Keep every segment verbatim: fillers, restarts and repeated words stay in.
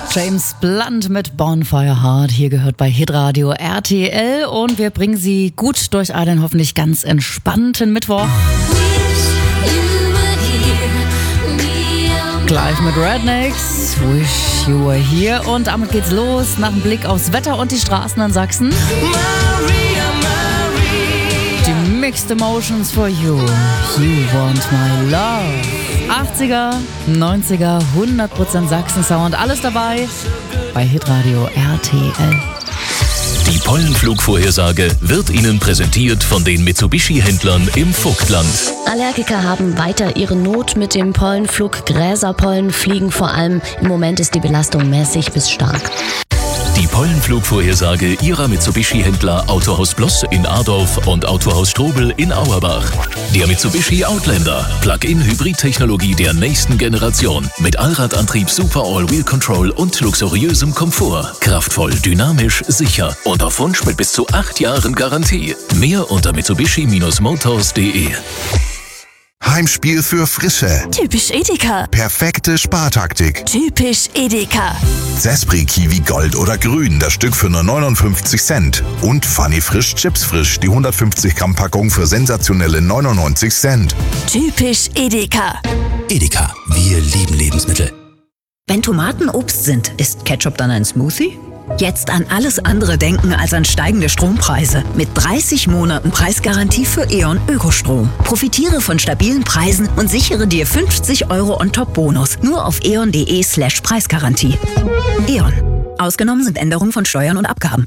James Blunt mit Bonfire Heart, hier gehört bei Hitradio R T L und wir bringen Sie gut durch einen hoffentlich ganz entspannten Mittwoch. Gleich mit Rednecks, Wish You Were Here, und damit geht's los nach dem Blick aufs Wetter und die Straßen in Sachsen. Die Mixed Emotions for You, You Want My Love. achtziger, neunziger, hundert Prozent Sachsen-Sound, alles dabei bei Hitradio R T L. Die Pollenflugvorhersage wird Ihnen präsentiert von den Mitsubishi-Händlern im Vogtland. Allergiker haben weiter ihre Not mit dem Pollenflug. Gräserpollen fliegen vor allem. Im Moment ist die Belastung mäßig bis stark. Die Pollenflugvorhersage Ihrer Mitsubishi-Händler Autohaus Bloss in Adorf und Autohaus Strobel in Auerbach. Der Mitsubishi Outlander, Plug-in-Hybrid-Technologie der nächsten Generation. Mit Allradantrieb, Super All-Wheel Control und luxuriösem Komfort. Kraftvoll, dynamisch, sicher und auf Wunsch mit bis zu acht Jahren Garantie. Mehr unter mitsubishi Bindestrich motors punkt de. Heimspiel für Frische. Typisch Edeka. Perfekte Spartaktik. Typisch Edeka. Zespri Kiwi Gold oder Grün, das Stück für nur neunundfünfzig Cent. Und Funny Frisch Chips Frisch, die hundertfünfzig Gramm Packung für sensationelle neunundneunzig Cent. Typisch Edeka. Edeka, wir lieben Lebensmittel. Wenn Tomaten Obst sind, ist Ketchup dann ein Smoothie? Jetzt an alles andere denken als an steigende Strompreise. Mit dreißig Monaten Preisgarantie für E.ON Ökostrom. Profitiere von stabilen Preisen und sichere dir fünfzig Euro On-Top-Bonus. Nur auf eon.de slash Preisgarantie. E.ON. Ausgenommen sind Änderungen von Steuern und Abgaben.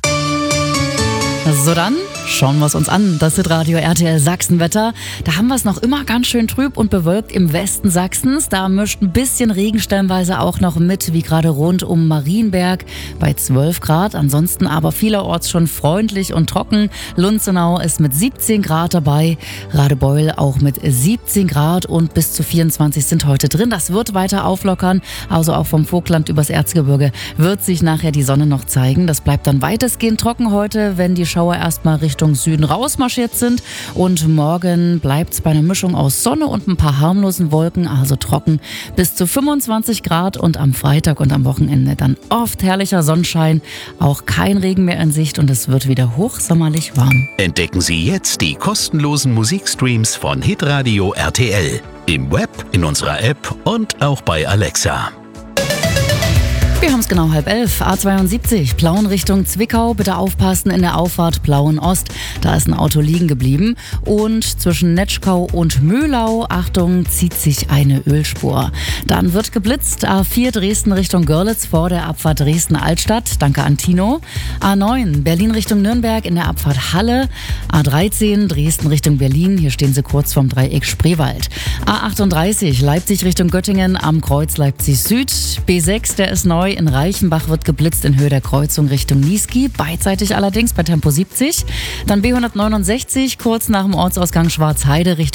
So, dann schauen wir es uns an. Das ist Radio R T L Sachsenwetter. Da haben wir es noch immer ganz schön trüb und bewölkt im Westen Sachsens. Da mischt ein bisschen Regen stellenweise auch noch mit, wie gerade rund um Marienberg bei zwölf Grad. Ansonsten aber vielerorts schon freundlich und trocken. Lunzenau ist mit siebzehn Grad dabei. Radebeul auch mit siebzehn Grad und bis zu vierundzwanzig sind heute drin. Das wird weiter auflockern. Also auch vom Vogtland übers Erzgebirge wird sich nachher die Sonne noch zeigen. Das bleibt dann weitestgehend trocken heute, wenn die Schauer erstmal Richtung Süden rausmarschiert sind. Und morgen bleibt es bei einer Mischung aus Sonne und ein paar harmlosen Wolken, also trocken bis zu fünfundzwanzig Grad. Und am Freitag und am Wochenende dann oft herrlicher Sonnenschein, auch kein Regen mehr in Sicht und es wird wieder hochsommerlich warm. Entdecken Sie jetzt die kostenlosen Musikstreams von Hitradio R T L. Im Web, in unserer App und auch bei Alexa. Wir haben es genau halb elf. A zweiundsiebzig, Plauen Richtung Zwickau. Bitte aufpassen in der Auffahrt Plauen Ost. Da ist ein Auto liegen geblieben. Und zwischen Netschkau und Möhlau, Achtung, zieht sich eine Ölspur. Dann wird geblitzt. A vier Dresden Richtung Görlitz vor der Abfahrt Dresden-Altstadt. Danke an Tino. A neun Berlin Richtung Nürnberg in der Abfahrt Halle. A dreizehn Dresden Richtung Berlin. Hier stehen Sie kurz vorm Dreieck Spreewald. A achtunddreißig Leipzig Richtung Göttingen am Kreuz Leipzig Süd. B sechs, der ist neu. In Reichenbach wird geblitzt in Höhe der Kreuzung Richtung Niesky, beidseitig allerdings bei Tempo siebzig. Dann B hundertneunundsechzig kurz nach dem Ortsausgang Schwarzheide Richtung